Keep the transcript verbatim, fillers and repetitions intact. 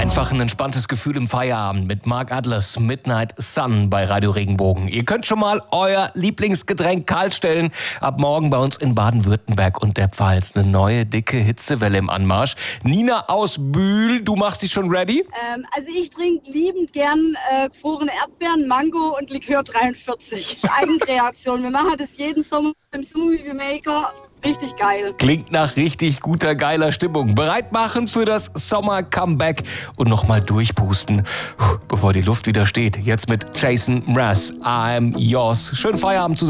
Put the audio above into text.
Einfach ein entspanntes Gefühl im Feierabend mit Mark Atlas, Midnight Sun bei Radio Regenbogen. Ihr könnt schon mal euer Lieblingsgetränk kalt stellen. Ab morgen bei uns in Baden-Württemberg und der Pfalz eine neue dicke Hitzewelle im Anmarsch. Nina aus Bühl, du machst dich schon ready? Ähm, also ich trinke liebend gern äh, gefrorene Erdbeeren, Mango und Likör dreiundvierzig. Eigenkreation. Wir machen das jeden Sommer im Smoothie Maker. Richtig geil. Klingt nach richtig guter, geiler Stimmung. Bereit machen für das Sommer-Comeback und nochmal durchpusten, bevor die Luft wieder steht. Jetzt mit Jason Mraz, I'm Yours. Schönen Feierabend zusammen.